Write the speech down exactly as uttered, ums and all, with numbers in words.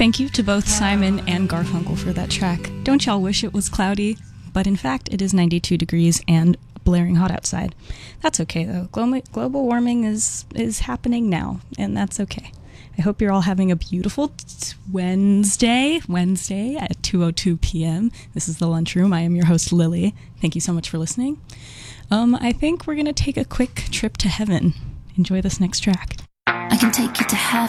Thank you to both Simon and Garfunkel for that track. Don't y'all wish it was cloudy? But in fact, it is ninety-two degrees and blaring hot outside. That's okay, though. Glo- global warming is, is happening now, and that's okay. I hope you're all having a beautiful t- Wednesday, Wednesday at two oh two p.m. This is The Lunchroom. I am your host, Lily. Thank you so much for listening. Um, I think we're going to take a quick trip to heaven. Enjoy this next track. I can take you to heaven.